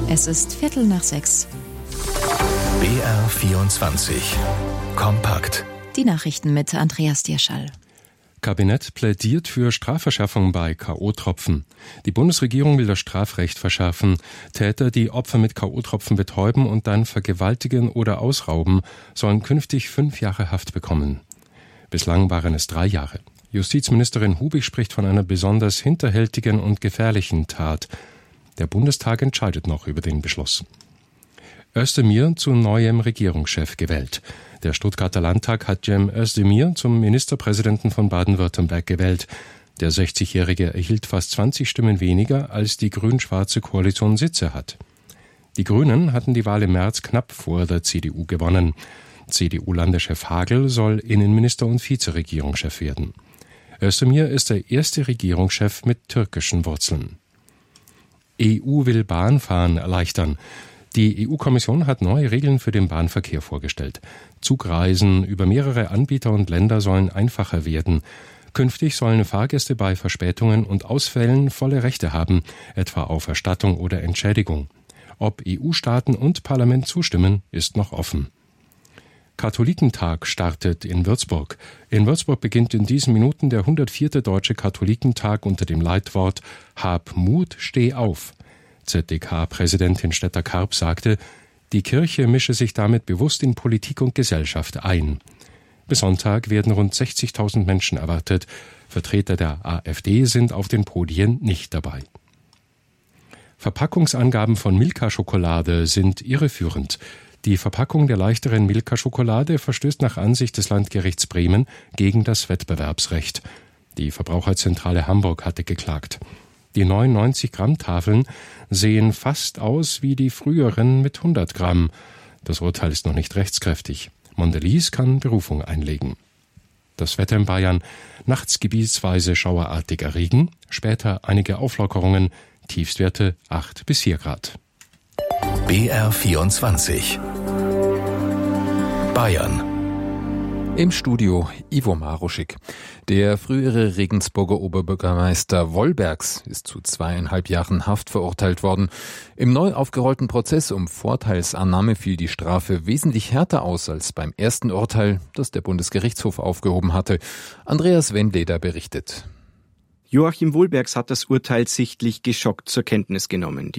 Es ist 5:45. BR24 Kompakt. Die Nachrichten mit Andreas Dierschall. Kabinett plädiert für Strafverschärfung bei K.O.-Tropfen. Die Bundesregierung will das Strafrecht verschärfen. Täter, die Opfer mit K.O.-Tropfen betäuben und dann vergewaltigen oder ausrauben, sollen künftig 5 Jahre Haft bekommen. Bislang waren es 3 Jahre. Justizministerin Hubig spricht von einer besonders hinterhältigen und gefährlichen Tat. Der Bundestag entscheidet noch über den Beschluss. Özdemir zu neuem Regierungschef gewählt. Der Stuttgarter Landtag hat Cem Özdemir zum Ministerpräsidenten von Baden-Württemberg gewählt. Der 60-Jährige erhielt fast 20 Stimmen weniger, als die grün-schwarze Koalition Sitze hat. Die Grünen hatten die Wahl im März knapp vor der CDU gewonnen. CDU-Landeschef Hagel soll Innenminister und Vizeregierungschef werden. Özdemir ist der erste Regierungschef mit türkischen Wurzeln. EU will Bahnfahren erleichtern. Die EU-Kommission hat neue Regeln für den Bahnverkehr vorgestellt. Zugreisen über mehrere Anbieter und Länder sollen einfacher werden. Künftig sollen Fahrgäste bei Verspätungen und Ausfällen volle Rechte haben, etwa auf Erstattung oder Entschädigung. Ob EU-Staaten und Parlament zustimmen, ist noch offen. Katholikentag startet in Würzburg. In Würzburg beginnt in diesen Minuten der 104. Deutsche Katholikentag unter dem Leitwort »Hab Mut, steh auf«. ZDK-Präsidentin Stetter-Karp sagte, die Kirche mische sich damit bewusst in Politik und Gesellschaft ein. Bis Sonntag werden rund 60.000 Menschen erwartet. Vertreter der AfD sind auf den Podien nicht dabei. Verpackungsangaben von Milka-Schokolade sind irreführend. Die Verpackung der leichteren Milka-Schokolade verstößt nach Ansicht des Landgerichts Bremen gegen das Wettbewerbsrecht. Die Verbraucherzentrale Hamburg hatte geklagt. Die 99-Gramm-Tafeln sehen fast aus wie die früheren mit 100 Gramm. Das Urteil ist noch nicht rechtskräftig. Mondelez kann Berufung einlegen. Das Wetter in Bayern: nachts gebietsweise schauerartiger Regen, später einige Auflockerungen, Tiefstwerte 8 bis 4 Grad. BR24 Bayern. Im Studio Ivo Maruschik. Der frühere Regensburger Oberbürgermeister Wollbergs ist zu 2,5 Jahren Haft verurteilt worden. Im neu aufgerollten Prozess um Vorteilsannahme fiel die Strafe wesentlich härter aus als beim ersten Urteil, das der Bundesgerichtshof aufgehoben hatte. Andreas Wendleder berichtet. Joachim Wollbergs hat das Urteil sichtlich geschockt zur Kenntnis genommen.